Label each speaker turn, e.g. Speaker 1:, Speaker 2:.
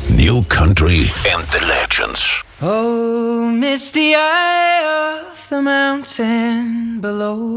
Speaker 1: New country and the legends.
Speaker 2: Oh, misty eye of the mountain below.